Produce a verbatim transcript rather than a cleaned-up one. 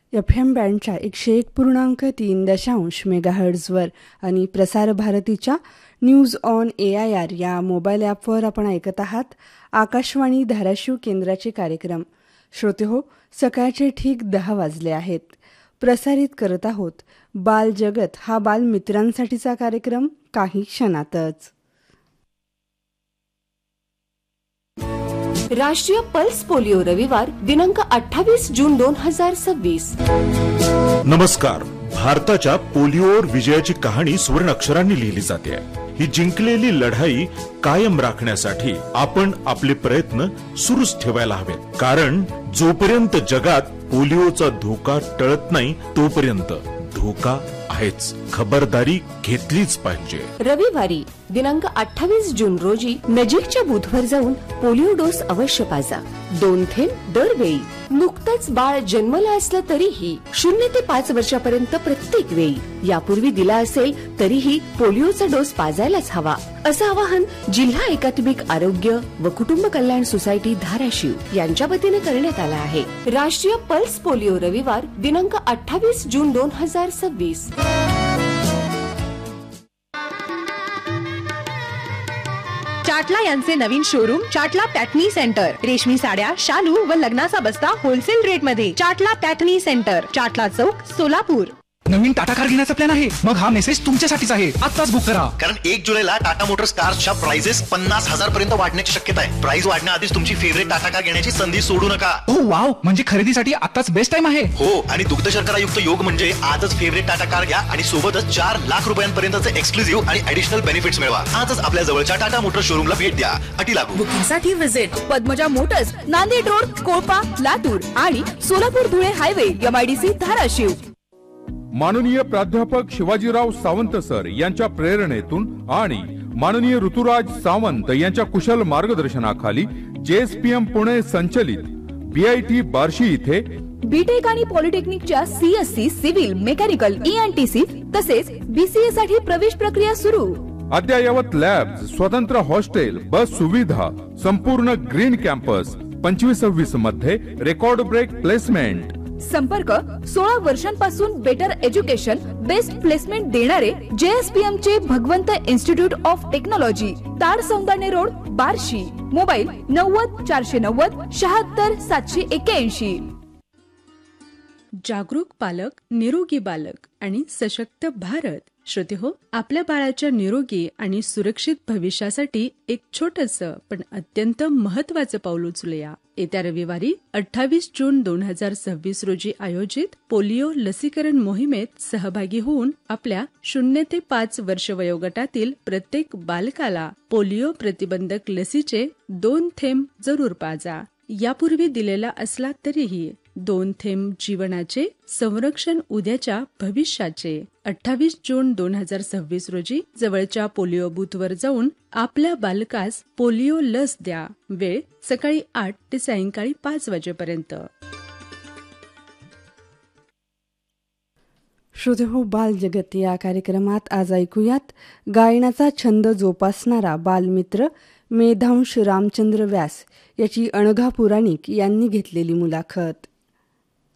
F M बँडच्या एकशे एक पूर्णांक तीन दशांश मेगाहर्ट्झवर आणि प्रसार भारतीच्या news on A I R या मोबाईल ॲपवर आपण ऐकत आहात आकाशवाणी धाराशिव केंद्राचे कार्यक्रम. श्रोते हो, सकाळचे ठीक दहा वाजले आहेत. प्रसारित करत आहोत बाल जगत हा बालमित्रांसाठीचा कार्यक्रम काही क्षणातच. राष्ट्रीय पल्स पोलिओ रविवार दिनांक अठ्ठावीस जून दोन हजार सव्वीस. नमस्कार. भारताच्या पोलिओवर विजयाची कहाणी सुवर्ण अक्षरांनी लिहिली जाते. ही जिंकलेली लढाई कायम राखण्यासाठी आपण आपले प्रयत्न सुरूच ठेवायला हवेत, कारण जोपर्यंत जगात पोलिओचा धोका टळत नाही तोपर्यंत धोका आहेच. खबरदारी घेतलीच पाहिजे. रविवारी दिनांक अठ्ठावीस जून रोजी नजीकच्या बूथवर जाऊन पोलिओ डोस अवश्य पाजा. दोन थेंब दरवेळी. नुकतंच बाळ जन्मलं असलं तरीही शून्य ते पाच वर्षापर्यंत प्रत्येक वेळी. यापूर्वी दिला असेल तरीही पोलिओचा डोस पाजायलाच हवा, असं आवाहन जिल्हा एकात्मिक आरोग्य व कुटुंब कल्याण सोसायटी धाराशिव यांच्या वतीने करण्यात आलं आहे. राष्ट्रीय पल्स पोलिओ रविवार दिनांक अठ्ठावीस जून दोन हजार सव्वीस. चाटला यांचे नवीन शोरूम चाटला पॅटनी सेंटर. रेशमी साड्या, शालू व लग्नाचा बस्ता होलसेल रेट मध्ये. चाटला पॅटनी सेंटर, चाटला चौक, सोलापूर. नवीन टाटा कार घेण्याचा प्लॅन आहे? मग हा मेसेज तुमच्यासाठीच आहे. आत्ताच बुक करा, कारण एक जुलैला टाटा मोटर्स कारच्या प्राइसेस पन्नास हजार पर्यंत वाढण्याची शक्यता आहे. प्राइस वाढण्याआधीच तुमची फेवरेट टाटा कार घेण्याची संधी सोडू नका. ओह वाव, म्हणजे खरेदीसाठी आत्ताच बेस्ट टाइम आहे. हो, आणि दुग्ध शर्करा युक्त योग म्हणजे आजच फेवरेट टाटा कार घ्या आणि सोबतच चार लाख रुपयांपर्यंतचे एक्सक्लुझिव्ह आणि ऍडिशनल बेनिफिट्स मिळवा. आजच आपल्या जवळच्या टाटा मोटर्स शोरूमला भेट द्या. अटी लागू. बुकिंगसाठी visit Padmaja Motors, Nanded road, कोळपा, Latur आणि सोलापूर धुळे हायवे, एमआयडीसी धाराशिव. माननीय प्राध्यापक शिवाजीराव सावंत सर यांच्या प्रेरणेतून आणि माननीय ऋतुराज सावंत यांच्या कुशल मार्गदर्शनाखाली जेएसपीएम पुणे संचलित बीआयटी बार्शी इथे बीटेक आणि पॉलिटेक्निकच्या सीएससी, सिव्हिल, मेकॅनिकल, ईएनटीसी तसेच बीसीए साठी प्रवेश प्रक्रिया सुरू. अद्ययावत लॅब्स, स्वतंत्र हॉस्टेल, बस सुविधा, संपूर्ण ग्रीन कॅम्पस. पंचवीस सव्वीस मध्ये रेकॉर्ड ब्रेक प्लेसमेंट. संपर्क सोळा वर्षांपासून बेटर एज्युकेशन, बेस्ट प्लेसमेंट देणारे जेएसपीएम चे भगवंत institute of technology, ताड Saundane road, Barshi. Mobile नव्वद चारशे नव्वद शहात्तर सातशे एक्क्याऐंशी. जागरूक पालक, निरोगी बालक आणि सशक्त भारत. श्रोते हो, आपल्या बाळाच्या निरोगी आणि सुरक्षित भविष्यासाठी एक छोटंसं पण अत्यंत महत्वाचं पाऊल उचलूया. येत्या रविवारी अठ्ठावीस जून दोन हजार सव्वीस रोजी आयोजित पोलिओ लसीकरण मोहिमेत सहभागी होऊन आपल्या शून्य ते पाच वर्ष वयोगटातील प्रत्येक बालकाला पोलिओ प्रतिबंधक लसीचे दोन थेंब जरूर पाजा. यापूर्वी दिलेला असला तरीही दोन थेंब जीवनाचे संरक्षण, उद्याच्या भविष्याचे. अठ्ठावीस जून दोन हजार सव्वीस रोजी जवळच्या पोलिओ बूथवर जाऊन आपल्या बालकास पोलिओ लस द्या. वेळ सकाळी आठ ते सायंकाळी पाच वाजेपर्यंत. श्रोते हो, बाल जगत या कार्यक्रमात आज ऐकूयात गायनाचा छंद जोपासणारा बालमित्र मेधांश रामचंद्र व्यास याची अणघा पुराणिक यांनी घेतलेली मुलाखत.